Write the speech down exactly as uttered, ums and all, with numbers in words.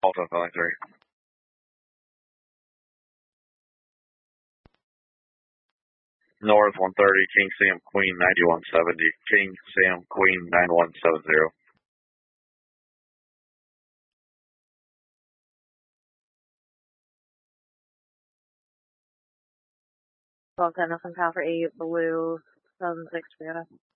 Delta Philly three. North one thirty, King Sam Queen ninety-one seventy, King Sam Queen nine one seven zero. Well, Tennyson Tower eight, Blue, seven six, Vienna.